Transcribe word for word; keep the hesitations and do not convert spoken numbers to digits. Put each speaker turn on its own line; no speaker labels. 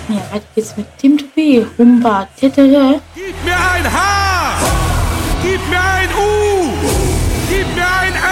Ja, weiter geht's mit Team to be, Rumba, Tetere.
Gib mir ein H! Gib mir ein U! Gib mir ein